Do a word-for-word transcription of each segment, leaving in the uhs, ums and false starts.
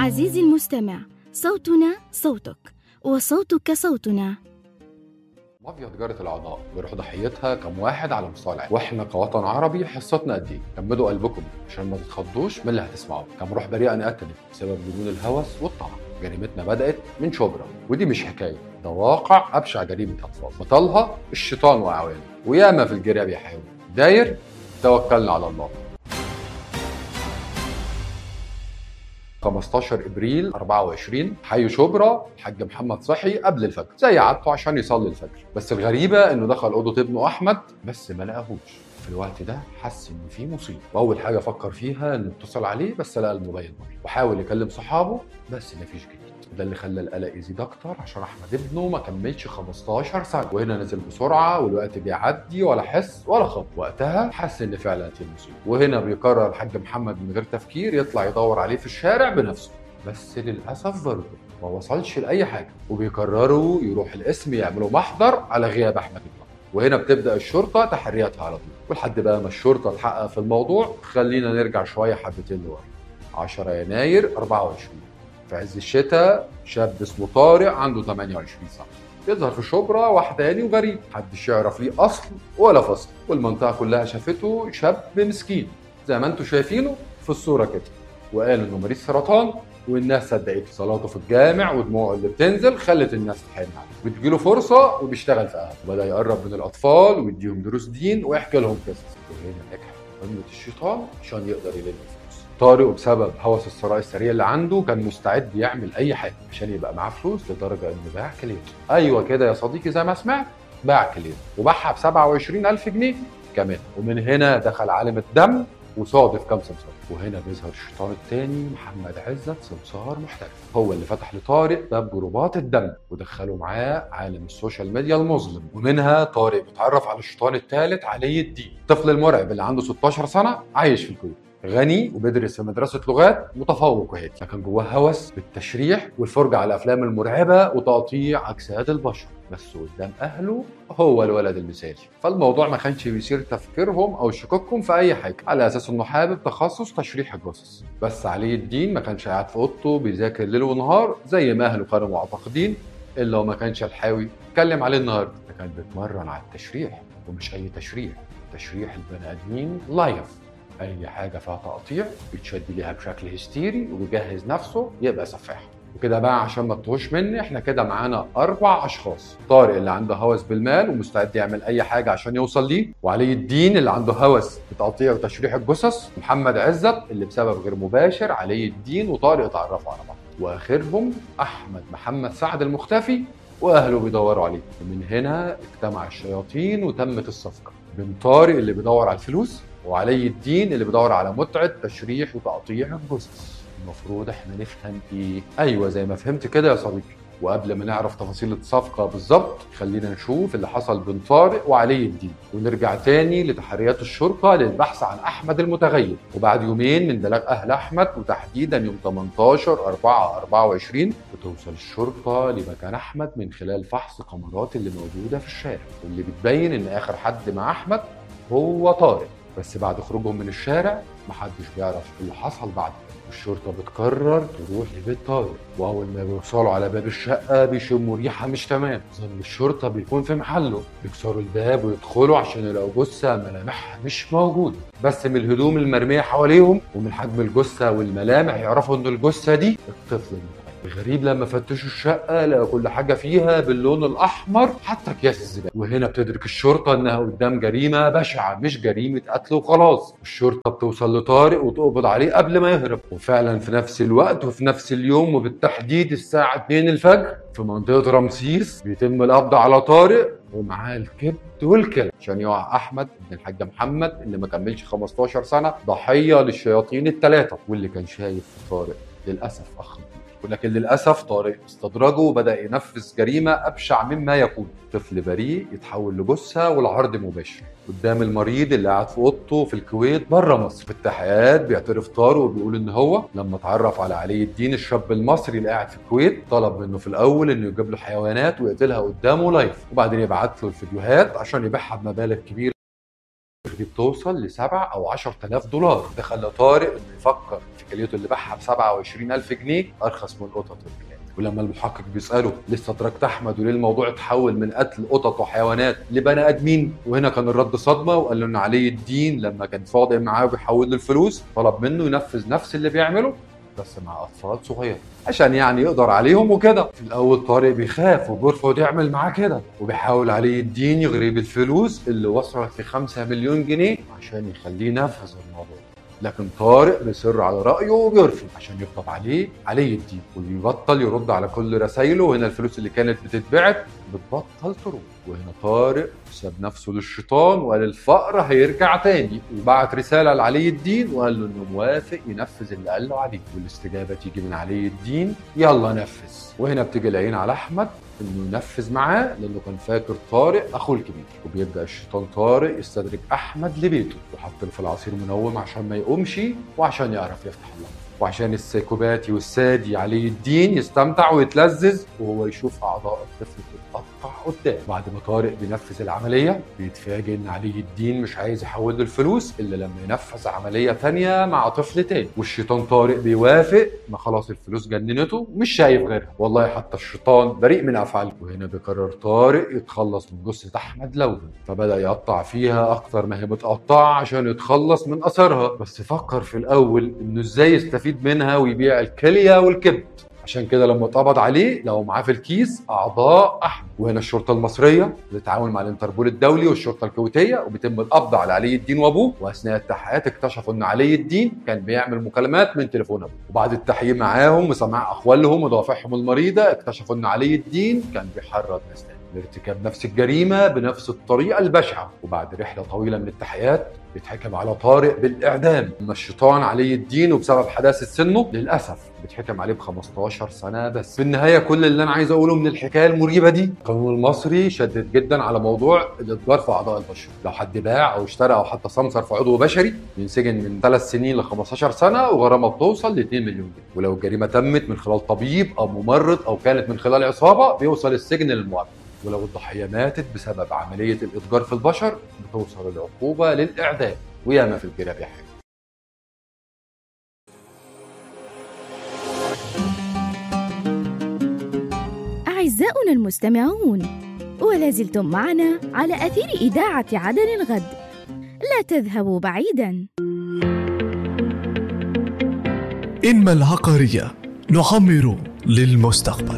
عزيزي المستمع، صوتنا صوتك وصوتك صوتنا. مافيا تجارة الأعضاء بيروح ضحيتها كم واحد على مستوى العالم، واحنا كوطن عربي حصتنا قد ايه؟ كمدوا قلبكم عشان ما تتخضوش من اللي هتسمعوه. كم روح بريئة انقتلت بسبب جنون الهوس والطمع. جريمتنا بدأت من شبرا، ودي مش حكاية، ده واقع أبشع جريمة أطفال، بطلها الشيطان وأعوانه، وياما في الجراب يحاول داير. توكلنا على الله. خمستاشر ابريل اربعة وعشرين، حي شبرا، الحاج محمد صحي قبل الفجر زي عادته عشان يصلي الفجر. بس الغريبه انه دخل اوضه ابنه احمد بس ما لقاهوش. في الوقت ده حس ان في مصيبه، واول حاجه فكر فيها انه اتصل عليه بس لقى الموبايل ضايع، وحاول يكلم صحابه بس مفيش جديد. ده اللي خلى القلق يزيد اكتر عشان احمد ابنه ما كملش خمستاشر سنه، وهنا نزل بسرعه والوقت بيعدي ولا حس ولا خط. وقتها حس ان فعلا في مصيبه، وهنا بيقرر الحاج محمد من غير تفكير يطلع يدور عليه في الشارع بنفسه. بس للاسف برضه ما وصلش لاي حاجه، وبيقرروا يروح القسم يعملوا محضر على غياب احمد ابنه. وهنا بتبدا الشرطه تحرياتها على طول. ولحد بقى ما الشرطه تحقق في الموضوع، خلينا نرجع شويه حبتين لورا. عشرة يناير اربعة وعشرين، في عز الشتاء، شاب اسمه طارق عنده تمنية وعشرين سنه يظهر في شبرا وحداني وغريب، محدش يعرف ليه اصل ولا فصل، والمنطقه كلها شافته شاب مسكين زي ما انتم شايفينه في الصوره كده، وقالوا انه مريض سرطان، والناس صدقت. صلاته في الجامع ودموعه اللي بتنزل خلت الناس تحن عليه، بتجيله فرصه وبيشتغل في قهوه، وبدا يقرب من الاطفال ويديهم دروس دين ويحكي لهم قصص. وهنا نجح في خدمه الشيطان عشان يقدر يلم فلوس. طارق بسبب هوس الثراء السريع اللي عنده كان مستعد يعمل اي حاجه عشان يبقى معاه فلوس، لدرجه انه باع كليته. ايوه كده يا صديقي زي ما سمعت، باع كليته وباعها ب سبعة وعشرين الف جنيه كمان. ومن هنا دخل عالم الدم وصادف كام سمسار. وهنا بيظهر الشيطان التاني محمد عزت، سمسار محترف، هو اللي فتح لطارق باب جروبات الدم ودخله معاه عالم السوشيال ميديا المظلم. ومنها طارق بيتعرف على الشيطان الثالث علي الدين، الطفل المرعب اللي عنده ستاشر سنه عايش في الكويت، غني وبيدرس في مدرسه لغات، متفوق وهادي، لكن جواه هوس بالتشريح والفرجه على الافلام المرعبه وتقطيع اجساد البشر. بس قدام اهله هو الولد المثالي. فالموضوع ما كانش بيثير تفكيرهم او شكوكهم في اي حاجه، على اساس انه حابب تخصص تشريح الجثث. بس علي الدين ما كانش قاعد في اوضته بيذاكر ليل ونهار زي ما اهله كانوا معتقدين، الا وما كانش الحاوي اتكلم عليه النهارده. ده كان بيتمرن على التشريح، ومش اي تشريح، تشريح البني ادمين لايف. اي حاجه فيها تقطيع بيتشد ليها بشكل هستيري وبيجهز نفسه يبقى سفاح. وكده بقى عشان ما تتوهوش مني، احنا كده معانا اربع اشخاص: طارق اللي عنده هوس بالمال ومستعد يعمل اي حاجه عشان يوصل ليه، وعلي الدين اللي عنده هوس بتقطيع وتشريح الجثث، محمد عزت اللي بسبب غير مباشر علي الدين وطارق اتعرفوا على بعض، واخرهم احمد محمد سعد المختفي واهله بيدوروا عليه. ومن هنا اجتمع الشياطين وتمت الصفقه بين طارق اللي بيدور على الفلوس وعلي الدين اللي بيدور على متعه تشريح وتقطيع الجثث. المفروض احنا نفهم ايه؟ ايوه زي ما فهمت كده يا صديقي. وقبل ما نعرف تفاصيل الصفقه بالظبط، خلينا نشوف اللي حصل بين طارق وعلي الدين، ونرجع تاني لتحريات الشرطه للبحث عن احمد المتغيب. وبعد يومين من بلاغ اهل احمد، وتحديدا يوم تمنتاشر اربعة اربعة وعشرين، بتوصل الشرطه لمكان احمد من خلال فحص الكاميرات اللي موجوده في الشارع، واللي بتبين ان اخر حد مع احمد هو طارق. بس بعد خروجهم من الشارع محدش بيعرف اللي حصل بعد كده. الشرطه بتقرر تروح لبيت طارق، واول ما بيوصلوا على باب الشقه بيشموا ريحه مش تمام. ظن الشرطه بيكون في محله، بيكسروا الباب ويدخلوا عشان يلاقوا جثه ملامحها مش موجوده، بس من الهدوم المرميه حواليهم ومن حجم الجثه والملامح يعرفوا ان الجثه دي الطفل المتغيب. الغريب لما فتشوا الشقه لقوا كل حاجه فيها باللون الاحمر حتى اكياس الزباله. وهنا بتدرك الشرطه انها قدام جريمه بشعه، مش جريمه قتل وخلاص. الشرطه بتوصل لطارق وتقبض عليه قبل ما يهرب. وفعلا في نفس الوقت وفي نفس اليوم وبالتحديد الساعه اتنين الفجر في منطقه رمسيس بيتم القبض على طارق ومعاه الكبد والكلى عشان يقع احمد ابن الحاج محمد اللي ما كملش خمستاشر سنه ضحيه للشياطين الثلاثه، واللي كان شايف في طارق للاسف اخ كبير. ولكن للاسف طارق استدرجه وبدا ينفذ جريمه ابشع مما يكون. طفل بريء يتحول لجثه والعرض مباشر قدام المريض اللي قاعد في اوضته في الكويت بره مصر. في التحقيقات بيعترف طارق وبيقول ان هو لما اتعرف على علي الدين الشاب المصري اللي قاعد في الكويت، طلب منه في الاول انه يجيب له حيوانات ويقتلها قدامه لايف، وبعدين يبعت له الفيديوهات عشان يبيعها بمبالغ كبيره الفخر دي بتوصل لسبعة أو عشرة آلاف دولار. ده خلى طارق إنه يفكر في كليته اللي باعها بسبعة وعشرين ألف جنيه أرخص من قطط الكلاب. ولما المحقق بيسأله لسه تركت أحمد وليه الموضوع اتحول من قتل قطط وحيوانات لبني آدمين، وهنا كان الرد صدمة وقال له إن علي الدين لما كان فاضي معاه وبيحول له الفلوس طلب منه ينفذ نفس اللي بيعمله بس مع أطفال صغيرة عشان يعني يقدر عليهم وكده. في الأول طارق بيخاف وبيرفض يعمل معاه كده، وبيحاول علي الدين يغري بالفلوس اللي وصلت لخمسة مليون جنيه عشان يخليه ينفذ الموضوع. لكن طارق بيصر على رأيه وبيرفض عشان يغضب عليه علي الدين ويبطل يرد على كل رسايله. وهنا الفلوس اللي كانت بتتبعت بتبطل تروح. وهنا طارق ساب نفسه للشيطان وقال الفقر هيرجع تاني، وبعت رسالة لعلي الدين وقال له انه موافق ينفذ اللي قال له عليه. والاستجابة تيجي من علي الدين يلا نفذ. وهنا بتيجي العين على احمد انه ينفذ معاه لانه كان فاكر طارق اخوه الكبير. وبيبدا الشيطان طارق يستدرج احمد لبيته وحط له في العصير منوم عشان ما يقومش وعشان يعرف يفتح الله، وعشان السيكوباتي والسادي علي الدين يستمتع ويتلذذ وهو يشوف اعضاء الطفل بتتقطع قدامه. بعد ما طارق بينفذ العمليه بيتفاجئ ان علي الدين مش عايز يحول له الفلوس الا لما ينفذ عمليه ثانيه مع طفل تاني. والشيطان طارق بيوافق، ما خلاص الفلوس جننته مش شايف غيرها، والله حتى الشيطان بريء من افعاله. وهنا بيقرر طارق يتخلص من جثه احمد لوهن، فبدا يقطع فيها اكتر ما هي متقطعه عشان يتخلص من اثرها. بس فكر في الاول انه ازاي يستفيد منها ويبيع الكليه والكبد. عشان كده لما اتقبض عليه لو معاه في الكيس اعضاء احمد. وهنا الشرطه المصريه بتتعاون مع الانتربول الدولي والشرطه الكويتيه وبيتم القبض على علي الدين وابوه. واثناء التحقيقات اكتشفوا ان علي الدين كان بيعمل مكالمات من تليفون ابوه. وبعد التحقيق معاهم وسماع اقوالهم ودوافعهم المريضه اكتشفوا ان علي الدين كان بيحرض ناس تاني لارتكاب نفس الجريمه بنفس الطريقه البشعه. وبعد رحله طويله من التحقيقات بيتحكم على طارق بالاعدام. اما الشيطان علي الدين وبسبب حداثه سنه للاسف بيتحكم عليه ب خمستاشر سنه بس. في النهايه كل اللي انا عايز اقوله من الحكايه المريبه دي، القانون المصري شدد جدا على موضوع الاتجار في اعضاء البشر. لو حد باع او اشترى او حتى سمسر في عضو بشري بينسجن من ثلاث سنين ل خمستاشر سنه وغرامه بتوصل ل اتنين مليون جنيه. ولو الجريمه تمت من خلال طبيب او ممرض او كانت من خلال عصابه بيوصل السجن للمؤبد. ولو الضحيه ماتت بسبب عمليه الاتجار في البشر بتوصل العقوبه للاعدام. وياما في الجراب يا حاج. أعزائنا المستمعون، ولا زلتم معنا على أثير إذاعة عدن الغد، لا تذهبوا بعيداً. إنما العقارية نعمر للمستقبل.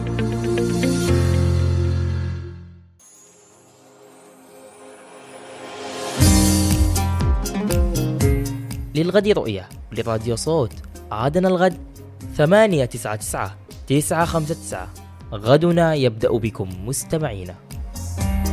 للغد رؤية لراديو صوت عدن الغد ثمانية تسعة تسعة تسعة خمسة تسعة. غدنا يبدأ بكم مستمعينا.